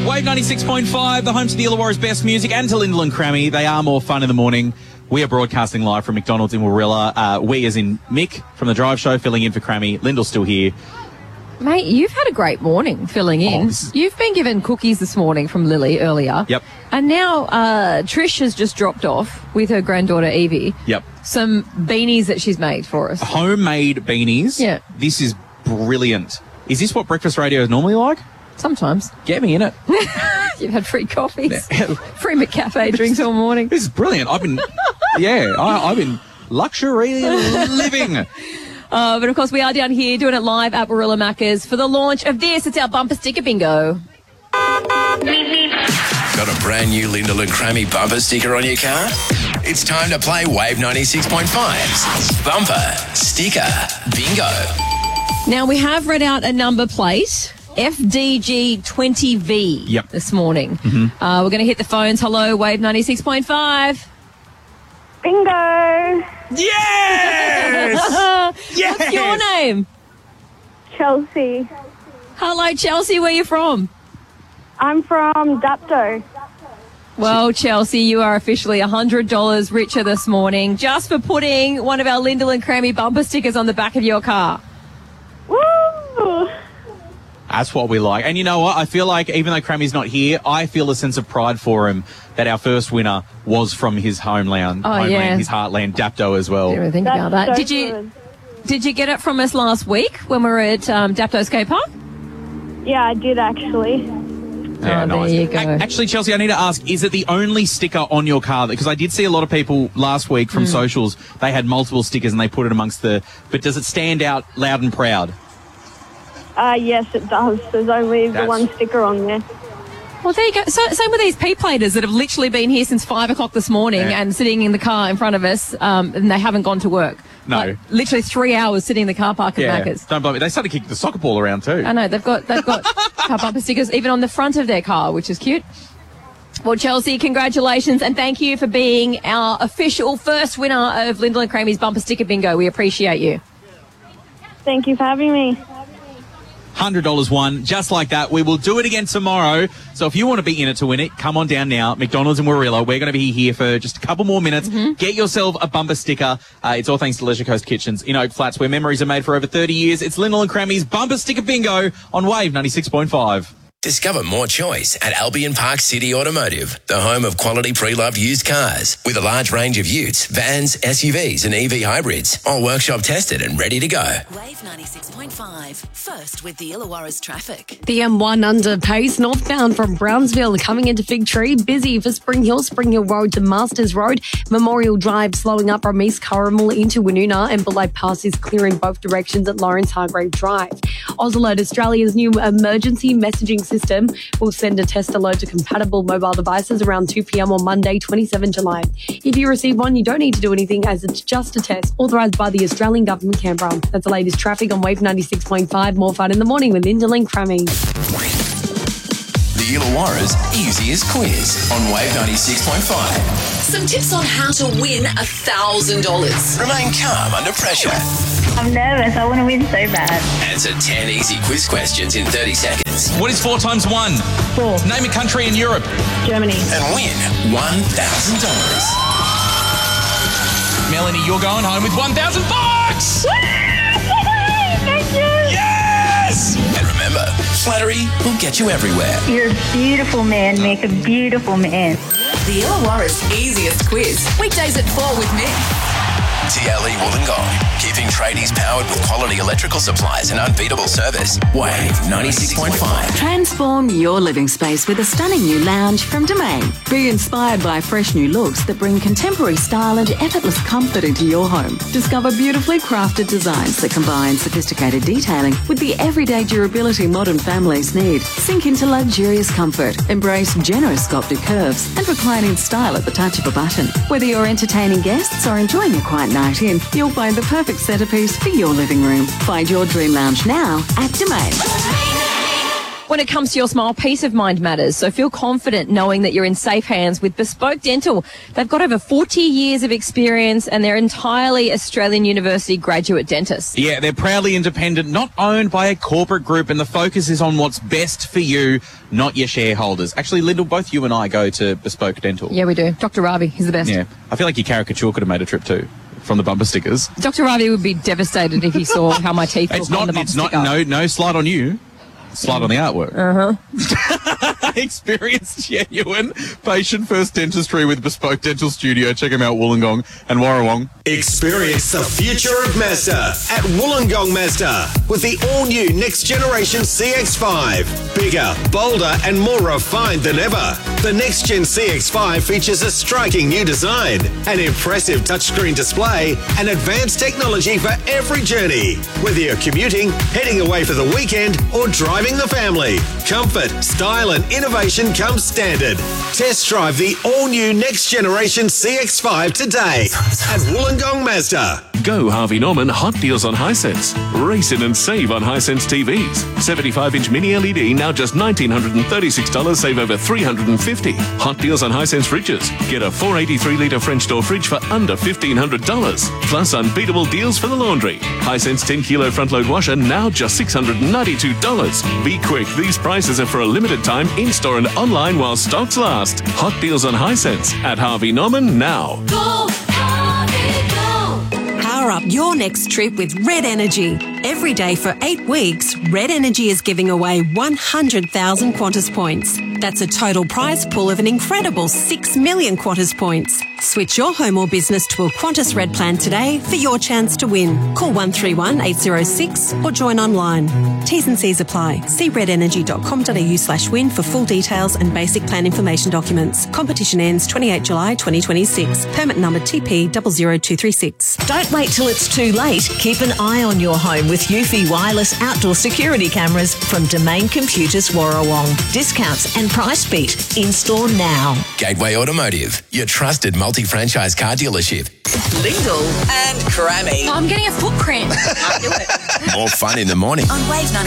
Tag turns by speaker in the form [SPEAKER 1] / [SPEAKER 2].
[SPEAKER 1] Wave 96.5, the home to the Illawarra's best music, and to Lyndall and Crammy. They are more fun in the morning. We are broadcasting live from McDonald's in Warilla. We, as in Mick from The Drive Show, filling in for Crammy. Lyndall's still here.
[SPEAKER 2] Mate, you've had a great morning filling in. You've been given cookies this morning from Lily earlier.
[SPEAKER 1] Yep.
[SPEAKER 2] And now Trish has just dropped off with her granddaughter Evie.
[SPEAKER 1] Yep.
[SPEAKER 2] Some beanies that she's made for us.
[SPEAKER 1] Homemade beanies.
[SPEAKER 2] Yeah.
[SPEAKER 1] This is brilliant. Is this what breakfast radio is normally like?
[SPEAKER 2] Sometimes.
[SPEAKER 1] Get me in it.
[SPEAKER 2] You've had free coffees. Free McCafe drinks all morning.
[SPEAKER 1] This is brilliant. I've been luxury living.
[SPEAKER 2] But of course, we are down here doing it live at Warilla Macca's for the launch of this. It's our bumper sticker bingo.
[SPEAKER 3] Got a brand new Lyndall and Crammy bumper sticker on your car? It's time to play Wave 96.5's Bumper Sticker Bingo.
[SPEAKER 2] Now, we have read out a number plate, FDG20V, this morning.
[SPEAKER 1] Mm-hmm.
[SPEAKER 2] We're going to hit the phones. Hello, Wave 96.5.
[SPEAKER 4] Bingo!
[SPEAKER 1] Yes! Yes!
[SPEAKER 2] What's your name?
[SPEAKER 4] Chelsea.
[SPEAKER 2] Hello, Chelsea. Where are you from?
[SPEAKER 4] I'm from Dapto.
[SPEAKER 2] Well, Chelsea, you are officially $100 richer this morning just for putting one of our Lyndall and Crammy bumper stickers on the back of your car.
[SPEAKER 4] Woo!
[SPEAKER 1] That's what we like. And you know what? I feel like even though Crammy's not here, I feel a sense of pride for him that our first winner was from his homeland, his heartland, Dapto as well.
[SPEAKER 2] Didn't even think about that.
[SPEAKER 4] So
[SPEAKER 2] Did you get it from us last week when we were at Dapto Skate Park?
[SPEAKER 4] Yeah, I did actually.
[SPEAKER 1] Yeah, nice.
[SPEAKER 2] There you go.
[SPEAKER 1] Actually, Chelsea, I need to ask, is it the only sticker on your car? Because I did see a lot of people last week from socials, they had multiple stickers and they put it amongst but does it stand out loud and proud?
[SPEAKER 4] Yes, it does. There's only the one sticker on there.
[SPEAKER 2] Well, there you go. So, same with these P-platers that have literally been here since 5 o'clock this morning and sitting in the car in front of us, and they haven't gone to work.
[SPEAKER 1] No.
[SPEAKER 2] Like, literally 3 hours sitting in the car park at Macca's.
[SPEAKER 1] Don't blame me. They started kicking the soccer ball around too.
[SPEAKER 2] I know. They've got car bumper stickers even on the front of their car, which is cute. Well, Chelsea, congratulations, and thank you for being our official first winner of Lyndall and Crammy's bumper sticker bingo. We appreciate you.
[SPEAKER 4] Thank you for having me.
[SPEAKER 1] $100 won, just like that. We will do it again tomorrow. So if you want to be in it to win it, come on down now. McDonald's in Warilla. We're going to be here for just a couple more minutes. Get yourself a bumper sticker. It's all thanks to Leisure Coast Kitchens in Oak Flats, where memories are made for over 30 years. It's Lyndall and Crammy's bumper sticker bingo on Wave 96.5.
[SPEAKER 3] Discover more choice at Albion Park City Automotive, the home of quality pre-loved used cars with a large range of utes, vans, SUVs and EV hybrids, all workshop tested and ready to go.
[SPEAKER 5] Wave 96.5, first with the Illawarra's traffic.
[SPEAKER 6] The M1 under pace northbound from Brownsville coming into Fig Tree, busy for Spring Hill Road to Masters Road, Memorial Drive slowing up from East Corrimal into Woonona, and Belay Pass is clear in both directions at Lawrence Hargrave Drive. Ozalert, Australia's new emergency messaging system, will send a test alert to compatible mobile devices around 2 p.m. on Monday, 27 July. If you receive one, you don't need to do anything as it's just a test authorised by the Australian Government, Canberra. That's the latest traffic on Wave 96.5. More fun in the morning with Lyndall and Crammy.
[SPEAKER 3] The Illawarra's easiest quiz on Wave 96.5.
[SPEAKER 5] Some tips on how to win $1,000.
[SPEAKER 3] Remain calm under pressure.
[SPEAKER 4] I'm nervous. I want to win so bad.
[SPEAKER 3] Answer 10 easy quiz questions in 30 seconds.
[SPEAKER 1] What is 4 times 1?
[SPEAKER 4] 4.
[SPEAKER 1] Name a country in Europe.
[SPEAKER 4] Germany.
[SPEAKER 3] And win $1,000.
[SPEAKER 1] Melanie, you're going home with $1,000.
[SPEAKER 4] Thank you.
[SPEAKER 1] Yes!
[SPEAKER 3] And remember, flattery will get you everywhere.
[SPEAKER 4] You're a beautiful man, Mick. A beautiful man.
[SPEAKER 5] The Illawarra's easiest quiz. Weekdays at 4 with Mick.
[SPEAKER 3] TLE Wollongong, keeping tradies powered with quality electrical supplies and unbeatable service. Wave 96.5.
[SPEAKER 7] Transform your living space with a stunning new lounge from Domain. Be inspired by fresh new looks that bring contemporary style and effortless comfort into your home. Discover beautifully crafted designs that combine sophisticated detailing with the everyday durability modern families need. Sink into luxurious comfort, embrace generous sculpted curves and recline in style at the touch of a button. Whether you're entertaining guests or enjoying a quiet night in, you'll find the perfect centerpiece for your living room. Find your dream lounge now at Domain.
[SPEAKER 2] When it comes to your smile, peace of mind matters. So feel confident knowing that you're in safe hands with Bespoke Dental. They've got over 40 years of experience and they're entirely Australian University graduate dentists.
[SPEAKER 1] Yeah, they're proudly independent, not owned by a corporate group, and the focus is on what's best for you, not your shareholders. Actually, Lyndall, both you and I go to Bespoke Dental.
[SPEAKER 2] Yeah, we do. Dr. Ravi, he's the best.
[SPEAKER 1] Yeah. I feel like your caricature could have made a trip too, from the bumper stickers.
[SPEAKER 2] Dr. Ravi would be devastated if he saw how my teeth look on the bumper sticker.
[SPEAKER 1] No slide on you. Slide on the artwork. Experience genuine patient first dentistry with Bespoke Dental Studio. Check them out, Wollongong and Warrawong.
[SPEAKER 8] Experience the future of Mazda at Wollongong Mazda with the all-new next generation CX-5. Bigger, bolder and more refined than ever. The next gen CX-5 features a striking new design, an impressive touchscreen display and advanced technology for every journey. Whether you're commuting, heading away for the weekend or driving the family, comfort, style and innovation come standard. Test drive the all-new next generation CX-5 today at Wollongong Mazda.
[SPEAKER 9] Go Harvey Norman Hot Deals on Hisense. Race in and save on Hisense TVs. 75-inch mini LED now just $1,936, save over $350. Hot Deals on Hisense fridges. Get a 483-litre French door fridge for under $1,500. Plus unbeatable deals for the laundry. Hisense 10-kilo front-load washer now just $692. Be quick, these prices are for a limited time in-store and online while stocks last. Hot Deals on Hisense at Harvey Norman now.
[SPEAKER 5] Go, Harvey, go.
[SPEAKER 10] Power up your next trip with Red Energy. Every day for 8 weeks, Red Energy is giving away 100,000 Qantas points. That's a total prize pool of an incredible 6 million Qantas points. Switch your home or business to a Qantas Red plan today for your chance to win. Call 131 806 or join online. T's and C's apply. See redenergy.com.au/win for full details and basic plan information documents. Competition ends 28 July 2026. Permit number TP 00236.
[SPEAKER 11] Don't wait till it's too late. Keep an eye on your home with Eufy wireless outdoor security cameras from Domain Computers Warrawong. Discounts and price beat. In-store now.
[SPEAKER 3] Gateway Automotive, your trusted multi-franchise car dealership.
[SPEAKER 11] Lyndall and Crammy.
[SPEAKER 2] I'm getting a foot cramp. I can't do it.
[SPEAKER 3] More fun in the morning.
[SPEAKER 5] On Wave 90.